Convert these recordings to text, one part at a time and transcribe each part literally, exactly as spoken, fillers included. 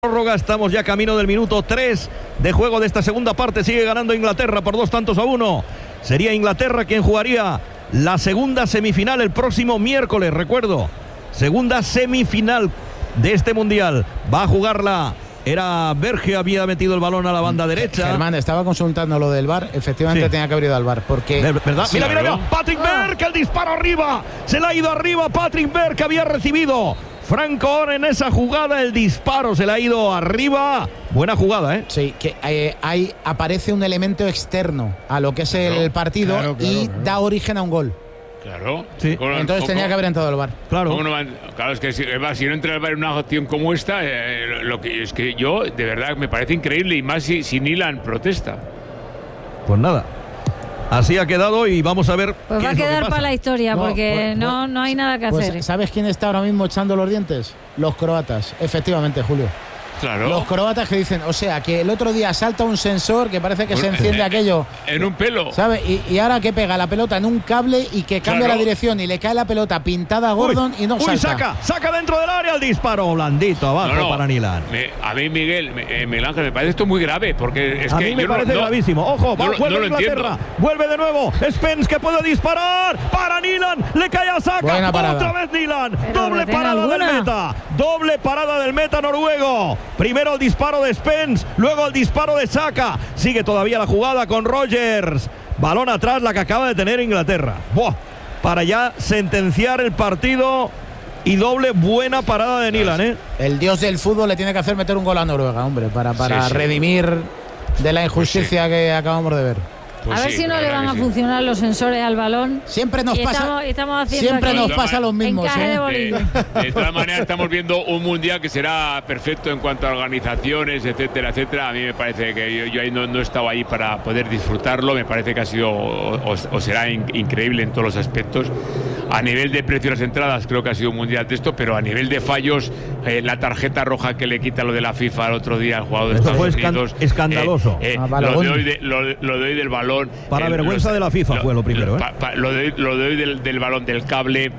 Prórroga, estamos ya camino del minuto tres de juego de esta segunda parte. Sigue ganando Inglaterra por dos tantos a uno. Sería Inglaterra quien jugaría la segunda semifinal el próximo miércoles, recuerdo. Segunda semifinal de este mundial. Va a jugarla. Era Berge, había metido el balón a la banda derecha. Germán, estaba consultando lo del V A R. Efectivamente, sí. Tenía que haber ido al V A R. Porque... ¿Verdad? Sí, mira, mira, claro. mira. Patrick Berg, el disparo arriba. Se le ha ido arriba Patrick Berg, que había recibido Franco Orr en esa jugada. El disparo se le ha ido arriba. Buena jugada, ¿eh? Sí, que eh, ahí aparece un elemento externo a lo que es claro, el partido claro, claro, y claro. da origen a un gol. Claro. Sí. Entonces ¿cómo? Tenía que haber entrado al V A R. Claro. No, claro, es que si, si no entra al V A R en una acción como esta, eh, lo que es que yo, de verdad, me parece increíble, y más si, si Nilan protesta. Pues nada. Así ha quedado y vamos a ver. Pues va a quedar para la historia, no, porque pues, no, no hay nada que pues, hacer. ¿Sabes quién está ahora mismo echando los dientes? Los croatas. Efectivamente, Julio. Claro. Los croatas que dicen, o sea, que el otro día salta un sensor que parece que pues, se enciende eh, aquello. En un pelo. ¿Sabes? Y, y ahora que pega la pelota en un cable y que cambia claro. la dirección y le cae la pelota pintada a Gordon uy, y no uy, salta. saca, saca dentro del área el disparo blandito abajo no, no, para Nilan. Me, a mí, Miguel, me, eh, Miguel Ángel, me parece esto muy grave, porque es a que mí me yo parece no, gravísimo. Ojo, no, va, vuelve no Inglaterra, vuelve de nuevo. Spence que puede disparar para Nilan, le cae a Saka. Otra vez Nilan, Pero doble parada alguna. del meta, doble parada del meta noruego. Primero el disparo de Spence, luego el disparo de Saka. Sigue todavía la jugada con Rogers. Balón atrás, la que acaba de tener Inglaterra. Buah, para ya sentenciar el partido. Y doble buena parada de Nilan, ¿eh? El dios del fútbol le tiene que hacer meter un gol a Noruega, hombre, para, para sí, sí. redimir de la injusticia pues sí. que acabamos de ver. Pues a ver sí, si no le van a sí. funcionar los sensores al balón. Siempre nos pasa. Estamos, estamos siempre nos pasa los mismos. ¿eh? De, de todas maneras, estamos viendo un mundial que será perfecto en cuanto a organizaciones, etcétera, etcétera. A mí me parece que yo, yo ahí no, no he estado ahí para poder disfrutarlo. Me parece que ha sido o, o será in, increíble en todos los aspectos. A nivel de precio de las entradas, creo que ha sido un mundial de esto, pero a nivel de fallos, eh, la tarjeta roja que le quita lo de la FIFA el otro día al jugador de Eso Estados fue Unidos. Escandaloso. Eh, eh, ah, lo, de hoy de, lo, lo de hoy del balón. Para el, vergüenza los, de la FIFA lo, fue lo primero. Lo, ¿eh? pa, pa, lo, de, lo de hoy del, del balón del cable.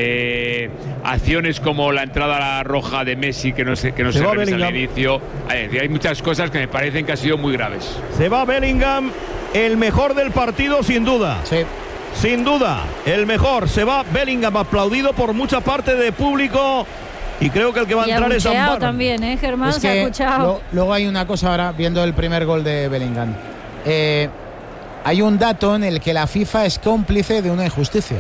Eh, acciones como la entrada a la roja de Messi, que no se, que no se, se revisa al inicio. Hay, hay muchas cosas que me parecen que han sido muy graves. Se va Bellingham, el mejor del partido, sin duda. Sí. Sin duda, el mejor. Se va Bellingham, aplaudido por mucha parte de público. Y creo que el que va a entrar es Amparo. También, ¿eh, Germán? Es se ha escuchado. Lo, luego hay una cosa ahora, viendo el primer gol de Bellingham. Eh, hay un dato en el que la FIFA es cómplice de una injusticia.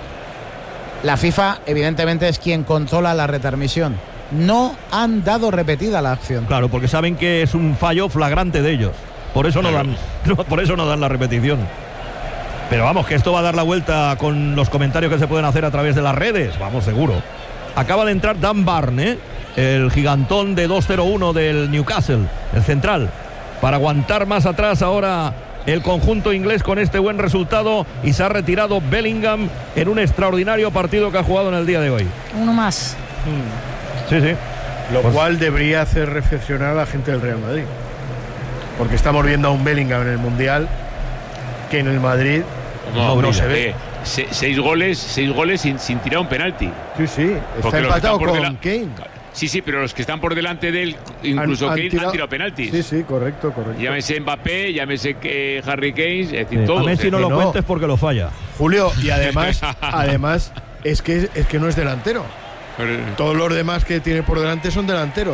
La FIFA, evidentemente, es quien controla la retransmisión. No han dado repetida la acción. Claro, porque saben que es un fallo flagrante de ellos. Por eso no dan, por eso no dan la repetición. Pero vamos, que esto va a dar la vuelta con los comentarios que se pueden hacer a través de las redes. Vamos, seguro. Acaba de entrar Dan Barne, el gigantón de dos cero uno del Newcastle, el central, para aguantar más atrás ahora el conjunto inglés con este buen resultado. Y se ha retirado Bellingham en un extraordinario partido que ha jugado en el día de hoy. Uno más. Mm. Sí, sí. Lo pues, cual debería hacer reflexionar a la gente del Real Madrid. Porque estamos viendo a un Bellingham en el Mundial que en el Madrid no, no, no se ve. Eh, se, seis goles, seis goles sin, sin tirar un penalti. Sí, sí, está empatado con Kane. Sí, sí, pero los que están por delante de él, incluso han, Kane, han tirado, han tirado penaltis. Sí, sí, correcto, correcto. Llámese Mbappé, llámese eh, Harry Kane, es decir, sí, todos. A Messi no lo no. cuentes porque lo falla. Julio, y además, además es que es que no es delantero. Todos los demás que tiene por delante son delanteros.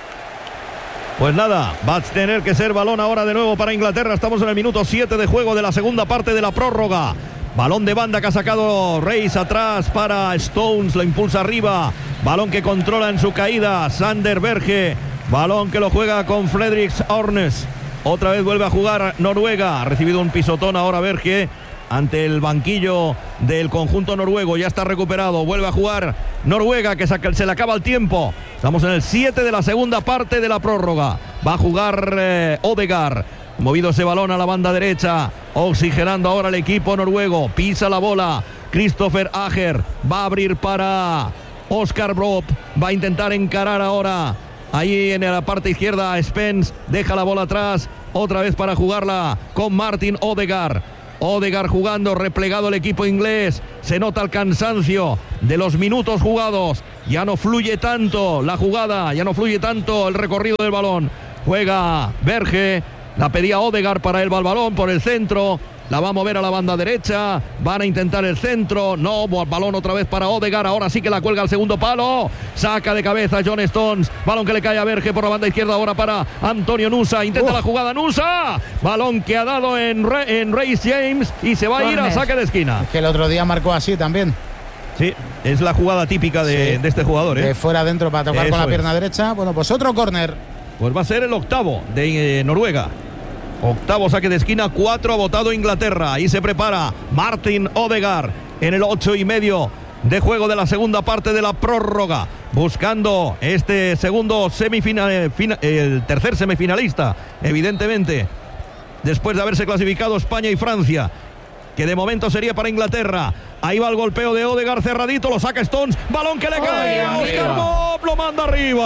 Pues nada, va a tener que ser balón ahora de nuevo para Inglaterra. Estamos en el minuto siete de juego de la segunda parte de la prórroga. Balón de banda que ha sacado Reis atrás para Stones, lo impulsa arriba. Balón que controla en su caída Sander Berge. Balón que lo juega con Fredericks Ornes. Otra vez vuelve a jugar Noruega. Ha recibido un pisotón ahora Berge ante el banquillo del conjunto noruego. Ya está recuperado, vuelve a jugar Noruega, que se le acaba el tiempo. Estamos en el siete de la segunda parte de la prórroga. Va a jugar eh, Odegaard. Movido ese balón a la banda derecha, oxigenando ahora el equipo noruego. Pisa la bola Christopher Ager, va a abrir para Oscar Brob. Va a intentar encarar ahora ahí en la parte izquierda Spence. Deja la bola atrás, otra vez para jugarla con Martin Odegaard. Ødegaard jugando, replegado el equipo inglés. Se nota el cansancio de los minutos jugados. Ya no fluye tanto la jugada, ya no fluye tanto el recorrido del balón. Juega Berge, la pedía Ødegaard, para él va el balón por el centro. La va a mover a la banda derecha. Van a intentar el centro. No, balón otra vez para Ødegaard. Ahora sí que la cuelga al segundo palo. Saca de cabeza John Stones. Balón que le cae a Berge por la banda izquierda. Ahora para Antonio Nusa. Intenta uh. la jugada Nusa. Balón que ha dado en, Re en Reece James. Y se va a ir a saque de esquina. Que el otro día marcó así también. Sí, es la jugada típica de, sí, de este jugador, ¿eh? De fuera adentro para tocar Eso con la pierna es. derecha. Bueno, pues otro córner. Pues va a ser el octavo de eh, Noruega. Octavo saque de esquina, cuatro ha votado Inglaterra. Ahí se prepara Martin Ødegaard en el ocho y medio de juego de la segunda parte de la prórroga, buscando este segundo semifinal, eh, fina, el tercer semifinalista, evidentemente, después de haberse clasificado España y Francia, que de momento sería para Inglaterra. Ahí va el golpeo de Ødegaard, cerradito, lo saca Stones, balón que le cae a Oscar Bob, lo manda arriba.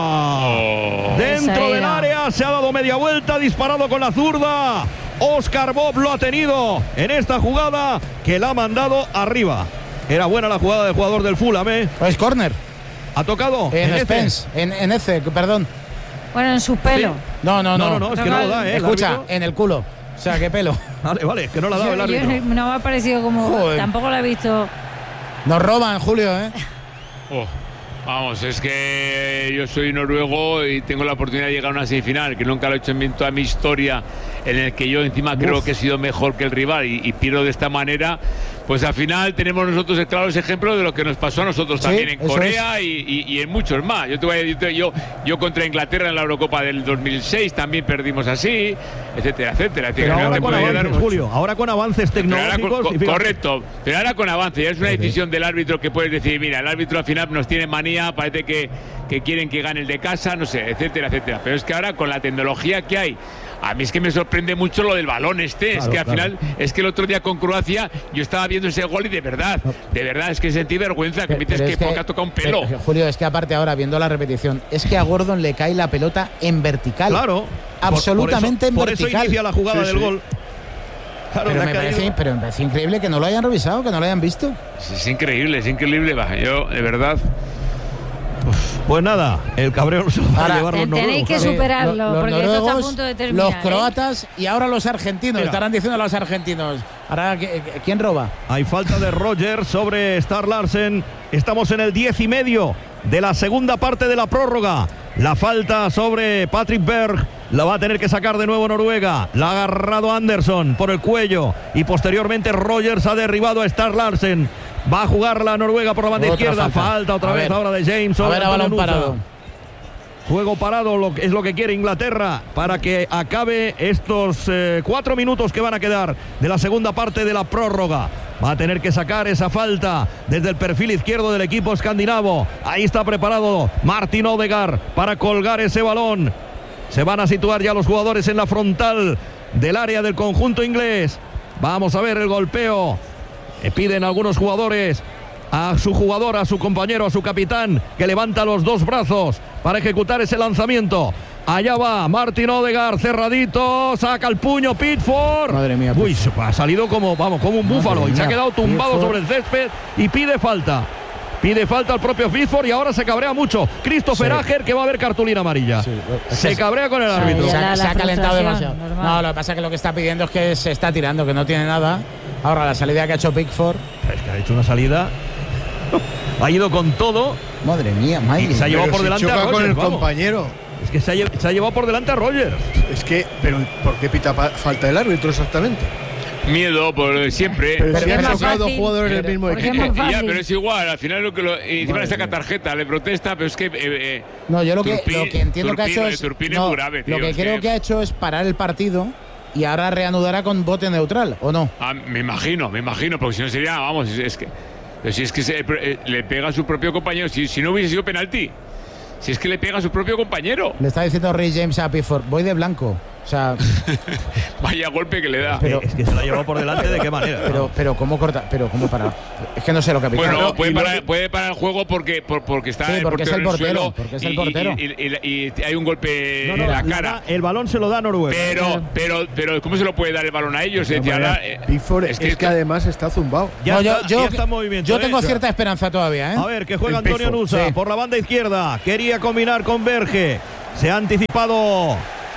Oh. Dentro del área, se ha dado media vuelta, disparado con la zurda. Oscar Bob lo ha tenido en esta jugada, que la ha mandado arriba. Era buena la jugada del jugador del Fulham, ¿eh? Es córner. ¿Ha tocado? En, en Spence, en, en ese, perdón. Bueno, en su pelo. Sí. No, no, no, no, no, no, es que no lo da, ¿eh? Escucha, en el culo. O sea, qué pelo. Vale, vale, es que no la ha dado yo, el árbitro. Yo, no me ha parecido como... Joder. Tampoco lo he visto. Nos roban, Julio, ¿eh? Oh, vamos, es que yo soy noruego y tengo la oportunidad de llegar a una semifinal, que nunca lo he hecho en toda mi historia, en el que yo encima Uf. creo que he sido mejor que el rival y, y pierdo de esta manera. Pues al final tenemos nosotros el claro ejemplo de lo que nos pasó a nosotros sí, también en Corea es. y, y, y en muchos más. Yo, te voy a decir, yo, yo contra Inglaterra en la Eurocopa del dos mil seis también perdimos así, etcétera, etcétera. Pero ahora, no con avances, dar... Julio, ahora con avances tecnológicos. Con, con, correcto, pero ahora con avances. Ya es una decisión del árbitro que puedes decir, mira, el árbitro al final nos tiene manía, parece que, que quieren que gane el de casa, no sé, etcétera, etcétera. Pero es que ahora con la tecnología que hay, a mí es que me sorprende mucho lo del balón este, claro, es que al claro. final, es que el otro día con Croacia yo estaba viendo ese gol y de verdad, de verdad, es que sentí vergüenza, que metes que, que porque ha tocado un pelo. Pero, Julio, es que aparte ahora, viendo la repetición, es que a Gordon le cae la pelota en vertical. Claro. Absolutamente por, por en eso, vertical. Por eso inicia la jugada sí, del sí. gol. Claro, pero, me parece, pero me parece increíble que no lo hayan revisado, que no lo hayan visto. Es, es increíble, es increíble, va. Yo, de verdad... Pues nada, el cabreo se lo va a llevar los noruegos. Tenéis que superarlo, los, los porque noruegos, esto está a punto de terminar. Los croatas ¿eh? Y ahora los argentinos. Mira. Estarán diciendo a los argentinos. Ahora, ¿quién roba? Hay falta de Roger sobre Star Larsen. Estamos en el diez y medio de la segunda parte de la prórroga. La falta sobre Patrick Berg. La va a tener que sacar de nuevo Noruega. La ha agarrado Anderson por el cuello. Y posteriormente Rogers ha derribado a Star Larsen. Va a jugar la Noruega por la banda otra izquierda. Falta, falta otra a vez ver. ahora de James. A ver, a balón parado. Juego parado lo, es lo que quiere Inglaterra para que acabe estos eh, cuatro minutos que van a quedar de la segunda parte de la prórroga. Va a tener que sacar esa falta desde el perfil izquierdo del equipo escandinavo. Ahí está preparado Martin Ødegaard para colgar ese balón. Se van a situar ya los jugadores en la frontal del área del conjunto inglés. Vamos a ver el golpeo. Le piden algunos jugadores a su jugador, a su compañero, a su capitán, que levanta los dos brazos para ejecutar ese lanzamiento. Allá va Martin Ødegaard, cerradito, saca el puño Pickford. Madre mía. Uy, ha salido como, vamos, como un búfalo y se ha quedado tumbado Pickford sobre el césped y pide falta. Pide falta al propio Pickford y ahora se cabrea mucho. Christopher sí. Ager, que va a haber cartulina amarilla. Sí. Se cabrea con el árbitro. Se ha, se ha calentado demasiado. Normal. No, lo que pasa es que lo que está pidiendo es que se está tirando, que no tiene nada. Ahora la salida que ha hecho Pickford. Es que ha hecho una salida. Ha ido con todo. Madre mía, madre. Y se ha llevado por delante si a Rogers, con el vamos. compañero. Es que se ha, se ha llevado por delante a Rogers. Es que, pero ¿por qué pita falta el árbitro exactamente? Miedo por siempre. Pero pero si han tocado dos jugadores del mismo equipo. Ya, pero es igual, al final lo que lo, encima le saca tarjeta, le protesta, pero es que eh, eh, no, yo lo que, Turpin, lo que entiendo Turpin, que ha hecho es, Turpin no, es grave, tío, lo que es creo que... que ha hecho es parar el partido y ahora reanudará con bote neutral, ¿o no? Ah, me imagino, me imagino, porque si no sería, vamos, es, es que pero si es que se, eh, le pega a su propio compañero, si, si no hubiese sido penalti, si es que le pega a su propio compañero. Le está diciendo Ray James a Pickford, voy de blanco. O sea, vaya golpe que le da. Pero- es que se la llevó por delante, ¿de qué manera? pero, pero ¿cómo corta? Pero ¿cómo para? Es que no sé lo que ha pitado. Bueno, no, puede y lo- parar, puede parar el juego porque, por- porque está Sí, el porque es portero el en el portero, suelo porque es el y- portero. Y, y- y- y hay un golpe No, en no, la la- cara. el balón se lo da a Noruega. Pero, pero, pero, ¿cómo se lo puede dar el balón a ellos? De Es decir, manera, ahora, eh, Pickford es que, esto- además está zumbado. Ya, No, está, yo, yo, ya está en movimiento. yo ¿eh? tengo cierta esperanza todavía, ¿eh? A ver, que juega El Antonio Pickford, Nusa sí. por la banda izquierda. Quería combinar con Berge. Se ha anticipado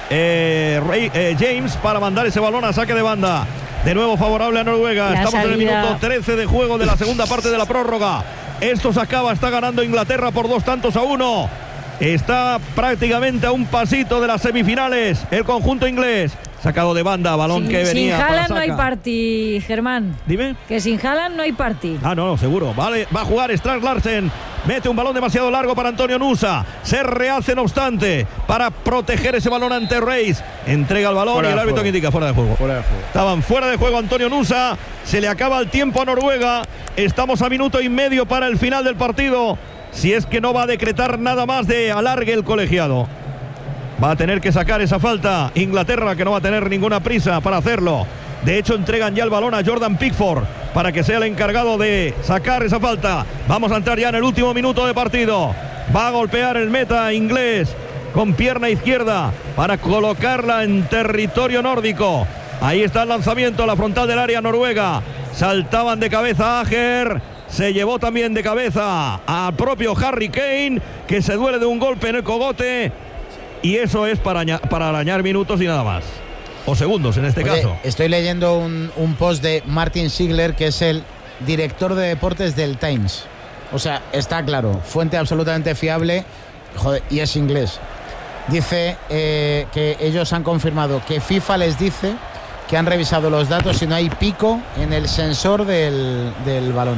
eh, Rey- eh, James para mandar ese balón a saque de banda. De nuevo favorable a Noruega. La Estamos en el salida- minuto trece de juego de la segunda parte de la prórroga. Esto se acaba, está ganando Inglaterra por dos tantos a uno. Está prácticamente a un pasito de las semifinales. El conjunto inglés. Sacado de banda, balón Sin, que sin venía. para Haaland no hay Saka. party, Germán. Dime. Que sin Haaland no hay party. Ah, no, no, seguro. Vale, va a jugar Strand Larsen. Mete un balón demasiado largo para Antonio Nusa. Se rehace, no obstante, para proteger ese balón ante Reis. Entrega el balón Fuera y el de árbitro juego. que indica fuera de juego. Fuera de juego. Estaban fuera de juego Antonio Nusa. Se le acaba el tiempo a Noruega. Estamos a minuto y medio para el final del partido. Si es que no va a decretar nada más de alargue el colegiado. Va a tener que sacar esa falta Inglaterra, que no va a tener ninguna prisa para hacerlo. De hecho, entregan ya el balón a Jordan Pickford para que sea el encargado de sacar esa falta. Vamos a entrar ya en el último minuto de partido. Va a golpear el meta inglés con pierna izquierda para colocarla en territorio nórdico. Ahí está el lanzamiento a la frontal del área noruega. Saltaban de cabeza Ajer. Se llevó también de cabeza al propio Harry Kane, que se duele de un golpe en el cogote. Y eso es para, aña- para arañar minutos y nada más. O segundos en este Oye, caso. estoy leyendo un, un post de Martin Ziegler, que es el director de deportes del Times. O sea, está claro, fuente absolutamente fiable, joder, y es inglés. Dice eh, que ellos han confirmado que FIFA les dice que han revisado los datos y no hay pico en el sensor del, del balón.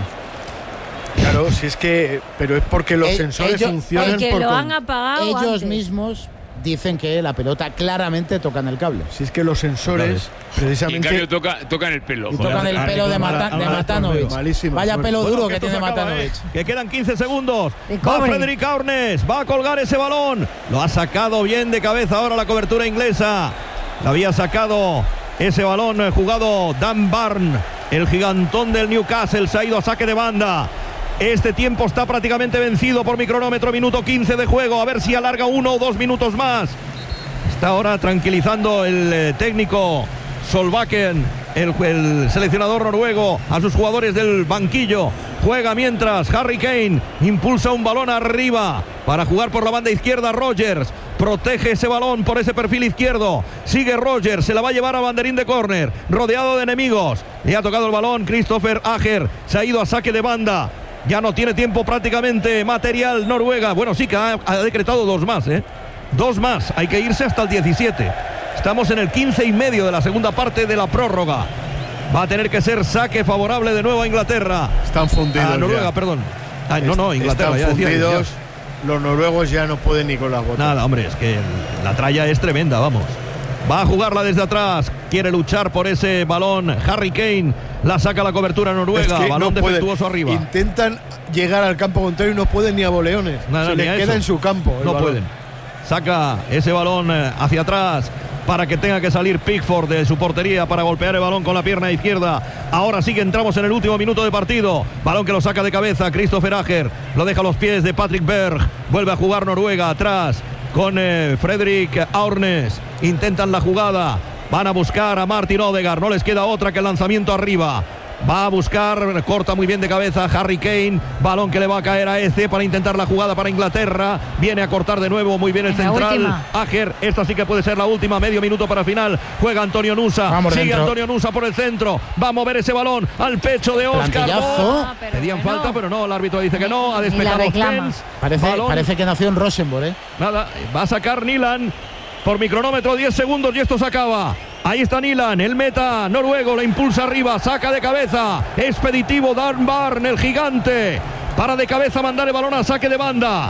Claro, si es que. Pero es porque los Eh, sensores ellos- funcionan Porque por. lo con- han apagado Ellos antes. mismos dicen que la pelota claramente toca en el cable. Si es que los sensores, Y en cambio precisamente. toca, tocan el pelo. Y tocan el ah, pelo de, mala- Mata- de mala- Matanovic. malísima Vaya suerte. pelo Bueno, duro que que esto tiene se acaba, Matanovic. ¿eh? Que quedan quince segundos. De Va cobre. Frederick Arnes. Va a colgar ese balón. Lo ha sacado bien de cabeza ahora la cobertura inglesa. Lo había sacado ese balón eh, jugado Dan Barn, el gigantón del Newcastle. Se ha ido a saque de banda. Este tiempo está prácticamente vencido por mi cronómetro. Minuto quince de juego. A ver si alarga uno o dos minutos más. Está ahora tranquilizando el eh, técnico Solbakken, el, el seleccionador noruego, a sus jugadores del banquillo. Juega mientras Harry Kane impulsa un balón arriba para jugar por la banda izquierda. Rogers protege ese balón por ese perfil izquierdo. Sigue Rogers, se la va a llevar a banderín de córner, rodeado de enemigos. Le ha tocado el balón Christopher Ajer, se ha ido a saque de banda. Ya no tiene tiempo prácticamente material Noruega. Bueno, sí que ha, ha decretado dos más, ¿eh? Dos más, hay que irse hasta el diecisiete. Estamos en el quince y medio de la segunda parte de la prórroga. Va a tener que ser saque favorable de nuevo a Inglaterra. Están fundidos. A Noruega, ya. perdón. Ay, no, no, Est- Inglaterra, ya Están decía. fundidos. ya. Los noruegos ya no pueden ni con las botas. Nada, hombre, es que la tralla es tremenda, vamos. Va a jugarla desde atrás. Quiere luchar por ese balón. Harry Kane la saca a la cobertura noruega. Es que balón no pueden. defectuoso arriba. Intentan llegar al campo contrario y no pueden ni a boleones. Nada, Se ni les a queda eso. en su campo. el No balón. pueden. Saca ese balón eh, hacia atrás para que tenga que salir Pickford de su portería para golpear el balón con la pierna izquierda. Ahora sí que entramos en el último minuto de partido. Balón que lo saca de cabeza Christopher Ajer. Lo deja a los pies de Patrick Berg. Vuelve a jugar Noruega atrás con eh, Frederick Arnes. Intentan la jugada. Van a buscar a Martin Odegaard. No les queda otra que el lanzamiento arriba. Va a buscar, corta muy bien de cabeza Harry Kane, balón que le va a caer a Eze para intentar la jugada para Inglaterra, viene a cortar de nuevo muy bien el Venga, central, última. Ajer, esta sí que puede ser la última, medio minuto para final, juega Antonio Nusa, Vamos sigue dentro. Antonio Nusa por el centro, va a mover ese balón al pecho de Oscar. Plantillazo. Ah, pero Pedían bueno. falta, pero no, el árbitro dice que no, ha Ni la despejado reclama. Spence, Parece, balón, parece que nació en Rosenborg, ¿eh? nada, va a sacar Nilan por mi cronómetro, diez segundos y esto se acaba. Ahí está Nilan, el meta noruego, la impulsa arriba, saca de cabeza, expeditivo Dan Barn, el gigante, para de cabeza mandar el balón a saque de banda.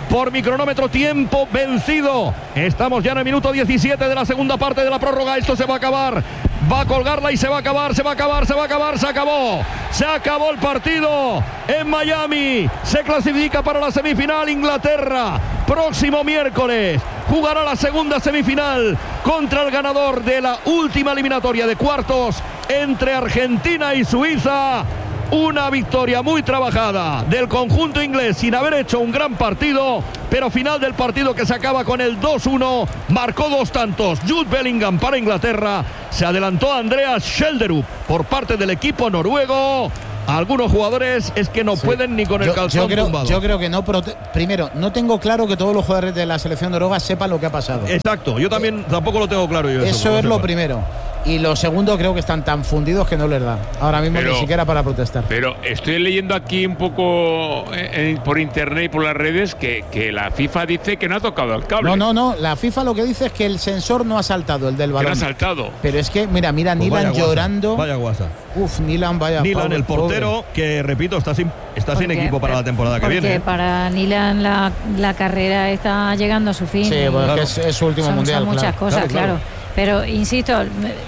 por mi cronómetro, tiempo vencido. Estamos ya en el minuto diecisiete de la segunda parte de la prórroga. Esto se va a acabar. Va a colgarla y se va a acabar, se va a acabar, se va a acabar, se acabó. Se acabó el partido en Miami. Se clasifica para la semifinal Inglaterra. Próximo miércoles jugará la segunda semifinal contra el ganador de la última eliminatoria de cuartos entre Argentina y Suiza. Una victoria muy trabajada del conjunto inglés sin haber hecho un gran partido, pero final del partido que se acaba con el dos uno. Marcó dos tantos Jude Bellingham para Inglaterra. Se adelantó Andreas Schjelderup por parte del equipo noruego. Algunos jugadores es que no sí. pueden ni con el yo, calzón yo creo, tumbado. Yo creo que no. Prote- Primero, no tengo claro que todos los jugadores de la selección noruega sepan lo que ha pasado. Exacto, yo también eh, tampoco lo tengo claro. Yo eso eso es lo lo primero. Y lo segundo, creo que están tan fundidos que no les da ahora mismo pero, ni siquiera para protestar. Pero estoy leyendo aquí un poco eh, por internet y por las redes que, que la FIFA dice que no ha tocado el cable. No, no, no. La FIFA lo que dice es que el sensor no ha saltado, el del balón. Que no ha saltado. Pero es que, mira, mira, pues Nilan llorando. Vaya guasa. Uf, Nilan, vaya. Nilan, pobre, el portero, pobre. que repito, está sin, está sin equipo para la temporada que porque viene. Porque para Nilan la, la carrera está llegando a su fin. Sí, pues claro. es, es su último son, mundial. Son muchas claro. cosas, claro, claro. claro. Pero, insisto,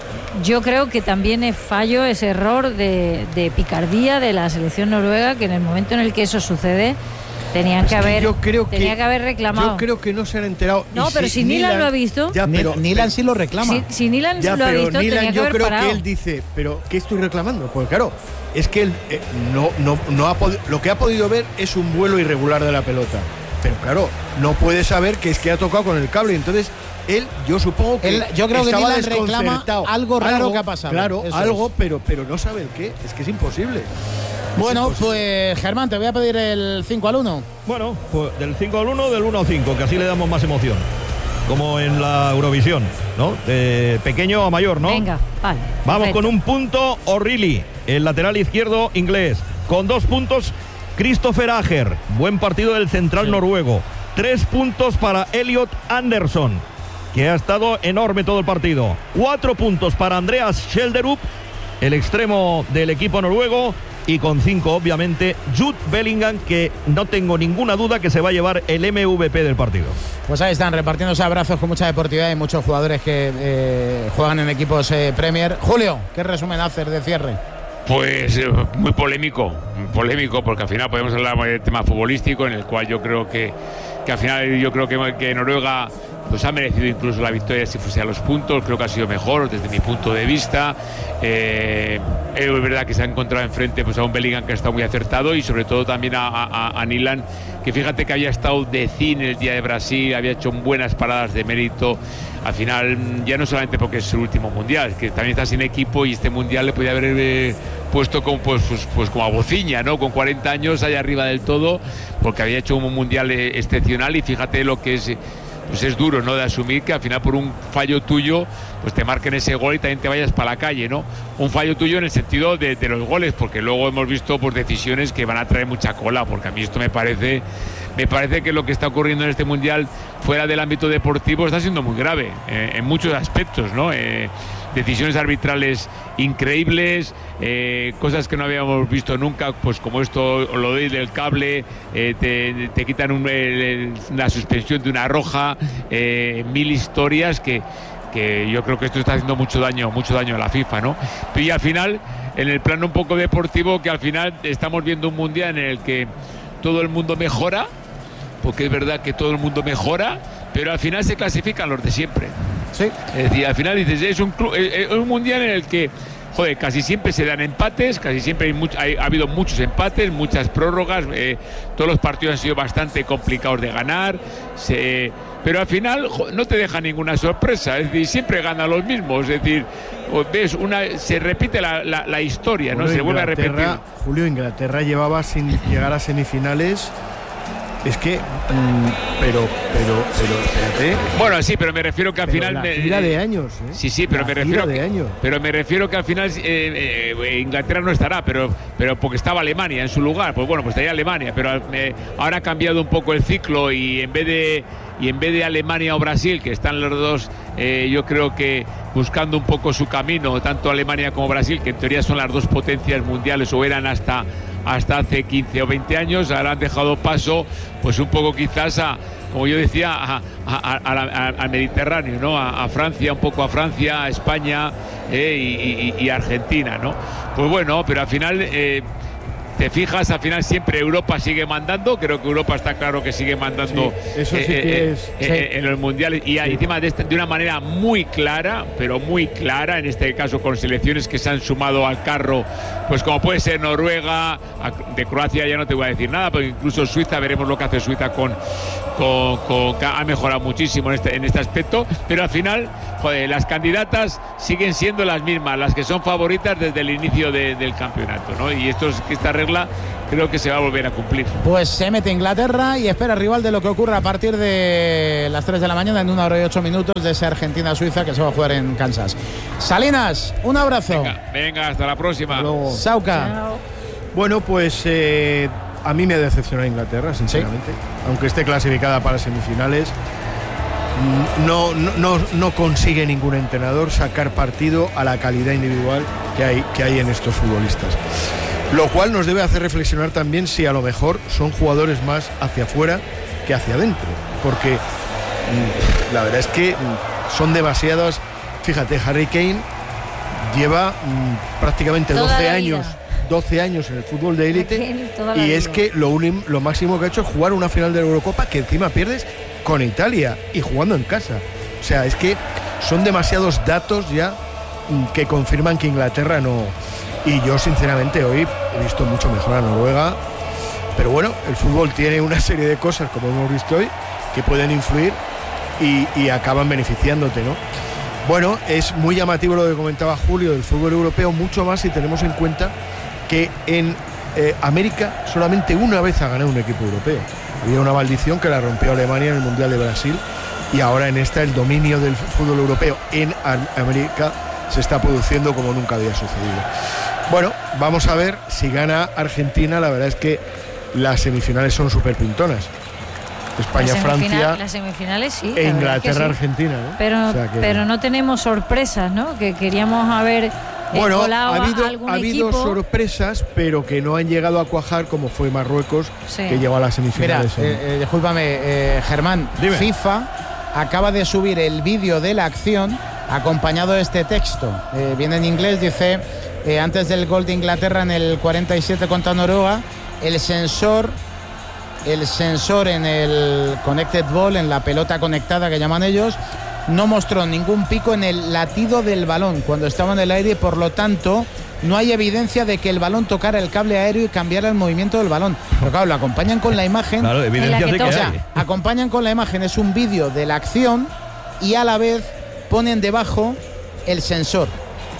yo creo que también es fallo, es error de, de picardía de la selección noruega, que en el momento en el que eso sucede tenían que, que haber yo creo tenía que, que haber reclamado. Yo creo que no se han enterado. No, y pero si, si Nilan, Nilan lo ha visto. Ya, pero Nilan sí lo reclama. Si, si Nilan ya, lo ha visto, Nilan, tenía que yo haber creo parado. que él dice, pero ¿qué estoy reclamando? Porque claro, es que él eh, no, no, no ha podido, lo que ha podido ver es un vuelo irregular de la pelota. Pero claro, no puede saber que es que ha tocado con el cable. Entonces, él, yo supongo que él, yo creo que estaba Nilan reclama algo raro algo, que ha pasado. Claro, Eso algo, es. pero, pero no sabe el qué. Es que es imposible. Bueno, pues Germán, te voy a pedir el cinco al uno. Bueno, pues del cinco al uno, del uno al cinco, que así le damos más emoción. Como en la Eurovisión, ¿no? De pequeño a mayor, ¿no? Venga, vale. Vamos perfecto. con un punto O'Reilly, el lateral izquierdo inglés. Con dos puntos, Christopher Ager. Buen partido del central sí. noruego. Tres puntos para Elliot Anderson, que ha estado enorme todo el partido. Cuatro puntos para Andreas Schjelderup, el extremo del equipo noruego. Y con cinco, obviamente, Jude Bellingham, que no tengo ninguna duda que se va a llevar el M V P del partido. Pues ahí están, repartiéndose abrazos con mucha deportividad y muchos jugadores que eh, juegan en equipos eh, Premier. Julio, ¿qué resumen haces de cierre? Pues eh, muy polémico, polémico, porque al final podemos hablar del tema futbolístico, en el cual yo creo que, que al final yo creo que, que Noruega pues ha merecido incluso la victoria si fuese a los puntos. Creo que ha sido mejor desde mi punto de vista. Eh, es verdad que se ha encontrado enfrente pues, a un Bellingham que ha estado muy acertado, y sobre todo también a, a, a Nilan, que fíjate que había estado de cine el día de Brasil, había hecho buenas paradas de mérito. Al final, ya no solamente porque es su último mundial, que también está sin equipo, y este mundial le podía haber eh, puesto como, pues, pues, pues como a bociña, ¿no? Con cuarenta años allá arriba del todo, porque había hecho un mundial eh, excepcional. Y fíjate lo que es, pues es duro, ¿no? De asumir que al final por un fallo tuyo pues te marquen ese gol y también te vayas para la calle, ¿no? Un fallo tuyo en el sentido de, de los goles, porque luego hemos visto pues decisiones que van a traer mucha cola, porque a mí esto me parece me parece que lo que está ocurriendo en este mundial fuera del ámbito deportivo está siendo muy grave eh, en muchos aspectos, ¿no? Eh, decisiones arbitrales increíbles, eh, cosas que no habíamos visto nunca, pues como esto, lo del cable, eh, te, te quitan un, eh, la suspensión de una roja, eh, mil historias que, que yo creo que esto está haciendo mucho daño, mucho daño a la FIFA, ¿no? Y al final, en el plano un poco deportivo, que al final estamos viendo un mundial en el que todo el mundo mejora, porque es verdad que todo el mundo mejora, pero al final se clasifican los de siempre. Sí. Es decir, al final dices, es un, club, es un mundial en el que, joder, casi siempre se dan empates, casi siempre hay, mucho, hay ha habido muchos empates, muchas prórrogas, eh, todos los partidos han sido bastante complicados de ganar, se, pero al final joder, no te deja ninguna sorpresa, es decir, siempre ganan los mismos, es decir, ves una, se repite la, la, la historia, Julio, ¿no? Se vuelve a repetir. Julio, Inglaterra llevaba sin llegar a semifinales. Es que, mmm, pero, pero, pero, espérate. Bueno, sí, pero me refiero que al pero final. La me, tira de años, ¿eh? Sí, sí, pero la me refiero. De que, años. Pero me refiero que al final eh, eh, Inglaterra no estará, pero, pero porque estaba Alemania en su lugar, pues bueno, pues estaría Alemania, pero eh, ahora ha cambiado un poco el ciclo y en vez de y en vez de Alemania o Brasil, que están los dos, eh, yo creo que buscando un poco su camino, tanto Alemania como Brasil, que en teoría son las dos potencias mundiales o eran hasta hasta hace quince o veinte años. Ahora han dejado paso, pues un poco quizás a, como yo decía, a, a, a, a, al Mediterráneo, ¿no? A, a Francia, un poco a Francia, a España eh, y, y, y Argentina, ¿no? Pues bueno, pero al final... Eh, te fijas, al final siempre Europa sigue mandando. Creo que Europa está claro que sigue mandando sí, eso sí eh, que eh, es, eh, sí. en los mundiales y sí. encima de, esta, de una manera muy clara, pero muy clara, en este caso con selecciones que se han sumado al carro, pues como puede ser Noruega, de Croacia ya no te voy a decir nada, pero incluso Suiza, veremos lo que hace Suiza con, con, con ha mejorado muchísimo en este, en este aspecto, pero al final, joder, las candidatas siguen siendo las mismas, las que son favoritas desde el inicio de, del campeonato, ¿no? Y esto es que esta regla creo que se va a volver a cumplir. Pues se mete Inglaterra y espera rival de lo que ocurra a partir de las tres de la mañana en una hora y ocho minutos de esa Argentina-Suiza que se va a jugar en Kansas. Salinas, un abrazo. Venga, venga hasta la próxima. Sauca. Chao. Bueno, pues eh, a mí me ha decepcionado Inglaterra, sinceramente. ¿Sí? Aunque esté clasificada para semifinales, no, no, no, no consigue ningún entrenador sacar partido a la calidad individual que hay, que hay en estos futbolistas. Lo cual nos debe hacer reflexionar también si a lo mejor son jugadores más hacia afuera que hacia adentro. Porque mmm, la verdad es que mmm, son demasiadas. Fíjate, Harry Kane lleva mmm, prácticamente doce años, doce años en el fútbol de élite. Y es que lo, unim, lo máximo que ha hecho es jugar una final de la Eurocopa que encima pierdes con Italia y jugando en casa. O sea, es que son demasiados datos ya mmm, que confirman que Inglaterra no... Y yo sinceramente hoy he visto mucho mejor a Noruega, pero bueno, el fútbol tiene una serie de cosas, como hemos visto hoy, que pueden influir y, y acaban beneficiándote, ¿no? Bueno, es muy llamativo lo que comentaba Julio del fútbol europeo, mucho más si tenemos en cuenta que en eh, América solamente una vez ha ganado un equipo europeo. Había una maldición que la rompió Alemania en el Mundial de Brasil y ahora en esta el dominio del fútbol europeo en América se está produciendo como nunca había sucedido. Bueno, vamos a ver si gana Argentina. La verdad es que las semifinales son súper pintonas. España-Francia. Las semifinales sí. E Inglaterra-Argentina, ¿no? Pero, o sea que... pero no tenemos sorpresas, ¿no? Que queríamos haber bueno, colado ha habido, a algún ha habido equipo. sorpresas, pero que no han llegado a cuajar como fue Marruecos, sí. que llegó a las semifinales. Mira, eh, eh, discúlpame, eh, Germán. Dime. FIFA acaba de subir el vídeo de la acción acompañado de este texto. Eh, viene en inglés, dice... Eh, antes del gol de Inglaterra en el cuarenta y siete contra Noruega, el sensor el sensor en el connected ball, en la pelota conectada que llaman ellos, no mostró ningún pico en el latido del balón cuando estaba en el aire y por lo tanto no hay evidencia de que el balón tocara el cable aéreo y cambiara el movimiento del balón. Pero claro, lo acompañan con la imagen. Claro, evidencia de que o sea, acompañan con la imagen, es un vídeo de la acción y a la vez ponen debajo el sensor.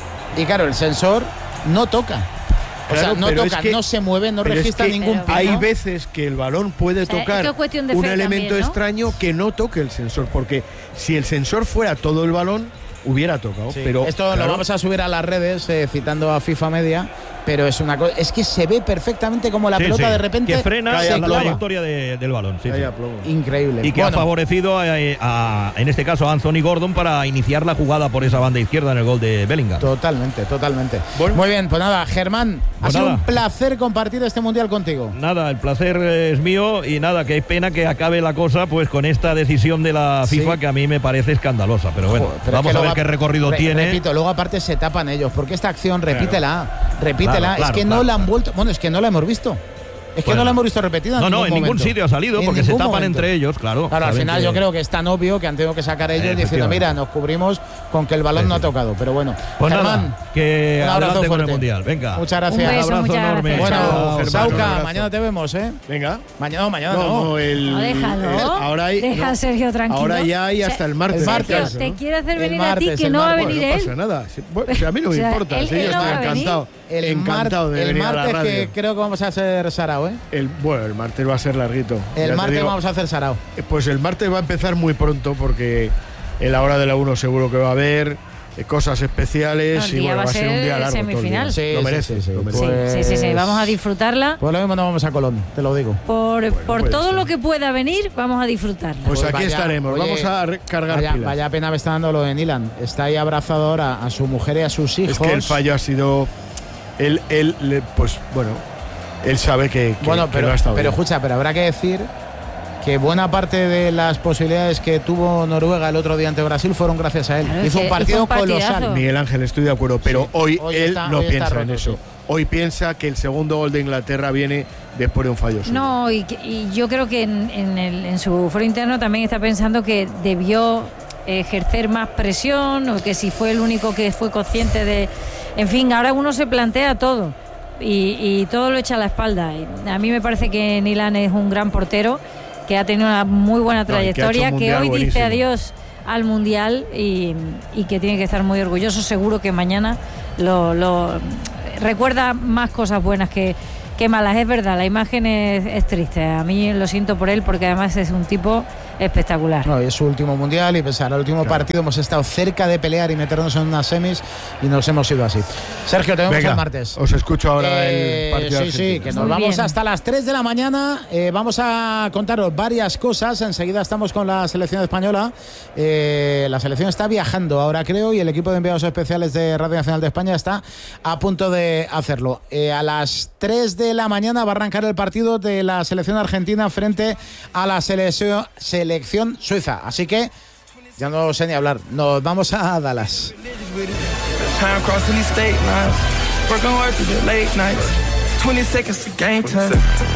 Y claro, el sensor no toca. O claro, sea, no toca, es que, no se mueve, no registra es que ningún pico. Hay veces que el balón puede tocar o sea, un elemento también, ¿no? extraño que no toque el sensor, porque si el sensor fuera todo el balón, hubiera tocado. Sí, pero esto claro, lo vamos a subir a las redes, eh, citando a FIFA Media, pero es una cosa, es que se ve perfectamente como la sí, pelota sí. de repente que frena se la clava. trayectoria de, del balón. Sí, sí. Increíble. Y que bueno. ha favorecido a, a, en este caso a Anthony Gordon para iniciar la jugada por esa banda izquierda en el gol de Bellingham. Totalmente, totalmente. Bueno. Muy bien, pues nada, Germán, pues ha nada. sido un placer compartir este mundial contigo. Nada, el placer es mío y nada, qué pena que acabe la cosa pues con esta decisión de la FIFA sí. que a mí me parece escandalosa, pero bueno, Joder, pero vamos a ver qué recorrido re, tiene. Repito, luego aparte se tapan ellos, porque esta acción, repítela, claro. repítela, claro, claro, es que claro, no la han claro. vuelto, bueno, es que no la hemos visto. Es que bueno, no la hemos visto repetida. No, en no, ningún en ningún momento. sitio ha salido en porque se tapan momento. entre ellos, claro. Claro, al final que... yo creo que es tan obvio que han tenido que sacar ellos diciendo, mira, nos cubrimos con que el balón sí, no ha tocado. Pero bueno, pues Germán, nada, que un abrazo con fuerte. el Mundial. Venga. Muchas gracias. Un, beso, un abrazo enorme. Gracias. Bueno, Chao, Germán, Sauca, mañana te vemos, ¿eh? Venga. Mañana, no, mañana no. no. no, el, no déjalo. El, ahora hay, Deja no, a Sergio tranquilo. Ahora ya hay hasta el martes. El martes. Sergio, te ¿no? quiere hacer venir martes, a ti que no va a venir bueno, él. No pasa nada. Si, bueno, si a mí no me o sea, importa. él, Si él yo no estoy encantado. El, encantado de el venir martes a la radio. que creo que vamos a hacer sarao, ¿eh? El, bueno, el martes va a ser larguito. El ya martes digo, vamos a hacer sarao. Pues el martes va a empezar muy pronto porque en la hora de la uno seguro que va a haber cosas especiales. No, el y día bueno, va a ser un día largo. semifinal. Sí, lo merece. Sí, sí, sí. Lo merece. Pues, sí, sí, sí, vamos a disfrutarla. Pues lo mismo no vamos a Colón, te lo digo. Por, bueno, por pues, todo sí. lo que pueda venir, vamos a disfrutarla. Pues, Pues aquí vaya, estaremos. oye, vamos a cargar vaya, pilas. vaya pena me está dando lo de Nilan. Está ahí abrazado ahora a su mujer y a sus hijos. Es que el fallo ha sido. Él, él, le- pues bueno. él sabe que, que, bueno, que pero, no ha estado pero bien. escucha, pero habrá que decir que buena parte de las posibilidades que tuvo Noruega el otro día ante Brasil fueron gracias a él. Claro, hizo que un partido hizo un partidazo. colosal. Miguel Ángel, estoy de acuerdo, pero Sí. hoy, Hoy él está- no hoy está piensa roto, en eso. sí. Hoy piensa que el segundo gol de Inglaterra viene después de un fallo suyo. No, y, que- y yo creo que en, en, el- en su foro interno también está pensando que debió ejercer más presión, o que si fue el único que fue consciente de... En fin, ahora uno se plantea todo y, y todo lo echa a la espalda. Y a mí me parece que Nilan es un gran portero, que ha tenido una muy buena No, y que ha hecho trayectoria, un que, mundial hoy buenísimo. dice adiós al Mundial y, y que tiene que estar muy orgulloso. Seguro que mañana lo, lo recuerda más cosas buenas que, que malas. Es verdad, la imagen es, es triste. A mí lo siento por él, porque además es un tipo espectacular. No, es su último mundial y pese al último Claro. partido hemos estado cerca de pelear y meternos en unas semis y nos hemos ido así. Sergio, te vemos Venga, el martes. os escucho ahora Eh, el partido. sí, de sí, Argentina. que nos Muy vamos bien. hasta las tres de la mañana. Eh, vamos a contaros varias cosas. Enseguida estamos con la selección española. Eh, la selección está viajando ahora, creo, y el equipo de enviados especiales de Radio Nacional de España está a punto de hacerlo. Eh, a las tres de la mañana va a arrancar el partido de la selección argentina frente a la selección, selección suiza. Así que ya no sé ni hablar. Nos vamos a Dallas. Time crossing these state lines. Working hard through the late nights. twenty seconds to game time.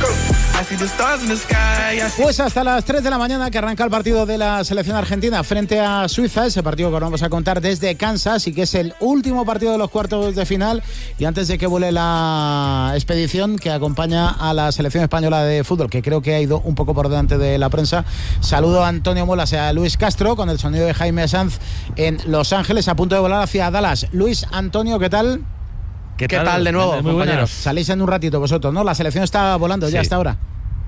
I see the stars in the sky. I see Pues hasta las tres de la mañana que arranca el partido de la selección argentina frente a Suiza, ese partido que os vamos a contar desde Kansas y que es el último partido de los cuartos de final, y antes de que vuele la expedición que acompaña a la selección española de fútbol, que creo que ha ido un poco por delante de la prensa. Saludo a Antonio Molas y a Luis Castro con el sonido de Jaime Sanz en Los Ángeles, a punto de volar hacia Dallas. Luis, Antonio, ¿qué tal? ¿Qué, ¿Qué tal? de nuevo, Muy compañeros? Salís en un ratito vosotros, ¿no? La selección está volando Sí. ya hasta ahora.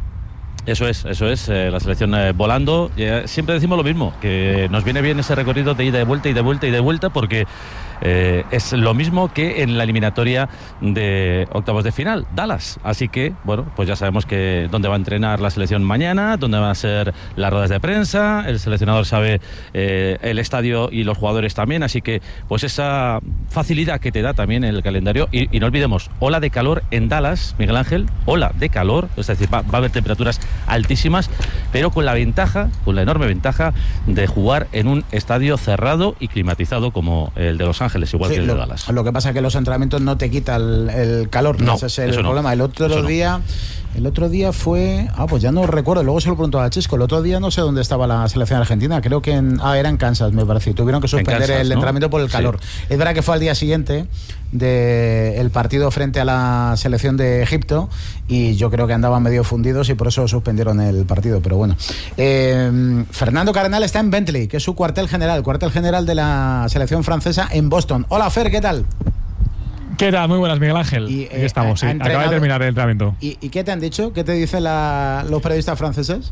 Eso es, eso es, eh, la selección eh, volando. Eh, siempre decimos lo mismo, que nos viene bien ese recorrido de ida y de vuelta y de vuelta y de vuelta, porque eh, es lo mismo que en la eliminatoria de octavos de final, Dallas. Así que, bueno, pues ya sabemos que dónde va a entrenar la selección mañana, dónde van a ser las ruedas de prensa, el seleccionador sabe eh, el estadio y los jugadores también, así que pues esa facilidad que te da también el calendario. Y, y no olvidemos, ola de calor en Dallas, Miguel Ángel, ola de calor, es decir, va, va a haber temperaturas altísimas, pero con la ventaja, con la enorme ventaja de jugar en un estadio cerrado y climatizado como el de Los Ángeles, igual Sí, que el lo, de Dallas. lo que pasa es que los entrenamientos no te quitan el, el calor, No, ese es el eso no, problema. El otro eso no. día, el otro día fue, ah, pues ya no recuerdo, luego se lo preguntó a Chisco. El otro día no sé dónde estaba la selección argentina, creo que en, ah, era en Kansas, me parece. y Tuvieron que suspender Kansas, el ¿no? entrenamiento por el Sí. calor. Es verdad que fue al día siguiente del partido frente a la selección de Egipto y yo creo que andaban medio fundidos y por eso suspendieron el partido, pero bueno. Eh, Fernando Cardenal está en Bentley, que es su cuartel general, cuartel general de la selección francesa en Boston. Hola, Fer, ¿qué tal? ¿Qué tal? Muy buenas, Miguel Ángel. Y, eh, Aquí estamos, sí. ha Acaba entrenado- de terminar el entrenamiento. ¿Y, y qué te han dicho? ¿Qué te dicen la- los periodistas franceses?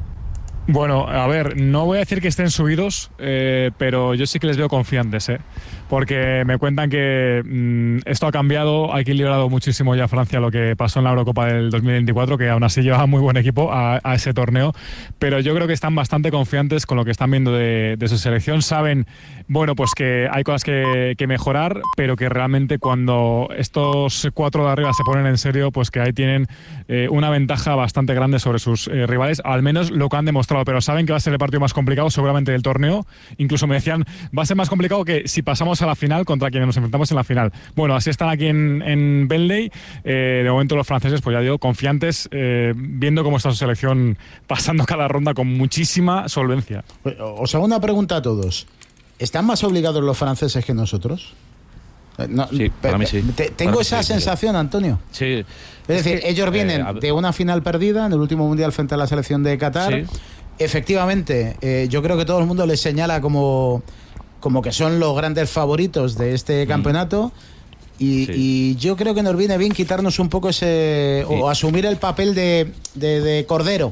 Bueno, a ver, no voy a decir que estén subidos, eh, pero yo sí que les veo confiantes, ¿eh? Porque me cuentan que mm, esto ha cambiado, ha equilibrado muchísimo ya Francia lo que pasó en la Eurocopa del dos mil veinticuatro, que aún así llevaba muy buen equipo a, a ese torneo, pero yo creo que están bastante confiantes con lo que están viendo de, de su selección. Saben, bueno, pues que hay cosas que, que mejorar, pero que realmente cuando estos cuatro de arriba se ponen en serio, pues que ahí tienen eh, una ventaja bastante grande sobre sus eh, rivales, al menos lo que han demostrado, pero saben que va a ser el partido más complicado seguramente del torneo. Incluso me decían, va a ser más complicado que si pasamos a la final contra quienes nos enfrentamos en la final. Bueno, así están aquí en, en Bentley. Eh, de momento los franceses, pues ya digo, confiantes, eh, viendo cómo está su selección pasando cada ronda con muchísima solvencia. Os hago una pregunta a todos. ¿Están más obligados los franceses que nosotros? Eh, no, Sí, para mí sí. te- tengo Para mí esa sí, sensación, Antonio. Sí. Es decir, que, ellos vienen eh, a- de una final perdida en el último mundial frente a la selección de Qatar. Sí. Efectivamente, eh, yo creo que todo el mundo les señala como, como que son los grandes favoritos de este campeonato. Y, Sí. y yo creo que nos viene bien quitarnos un poco ese. Sí. O asumir el papel de, de, de cordero.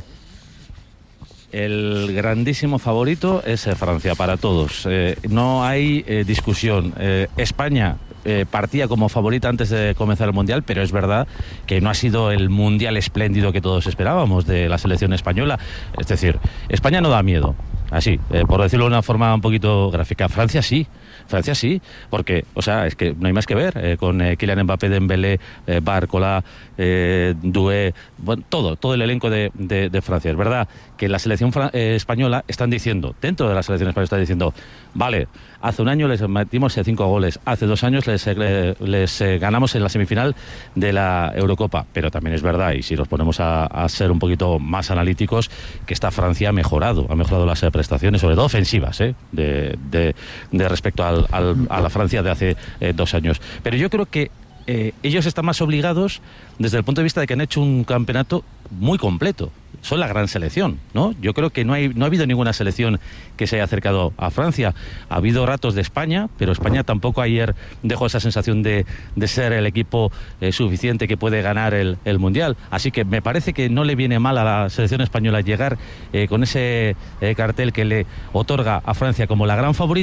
El grandísimo favorito es eh, Francia para todos. Eh, no hay eh, discusión. Eh, España eh, partía como favorita antes de comenzar el Mundial, pero es verdad que no ha sido el Mundial espléndido que todos esperábamos de la selección española. Es decir, España no da miedo. así, eh, por decirlo de una forma un poquito gráfica. Francia sí, Francia sí, porque, o sea, es que no hay más que ver, eh, con eh, Kylian Mbappé, Dembélé, eh, Barcola, eh, Doué, bueno, todo, todo el elenco de, de, de Francia. Es verdad que la selección eh, española están diciendo, dentro de la selección española están diciendo, vale, hace un año les metimos cinco goles, hace dos años les, eh, les eh, ganamos en la semifinal de la Eurocopa, pero también es verdad, y si nos ponemos a, a ser un poquito más analíticos, que esta Francia ha mejorado, ha mejorado las eh, prestaciones, sobre todo ofensivas, eh, de, de, de respecto al, al, a la Francia de hace eh, dos años. Pero yo creo que eh, ellos están más obligados desde el punto de vista de que han hecho un campeonato muy completo. Son la gran selección, ¿no? Yo creo que no hay no ha habido ninguna selección que se haya acercado a Francia. Ha habido ratos de España, pero España tampoco ayer dejó esa sensación de, de ser el equipo eh, suficiente que puede ganar el, el Mundial. Así que me parece que no le viene mal a la selección española llegar eh, con ese eh, cartel que le otorga a Francia como la gran favorita.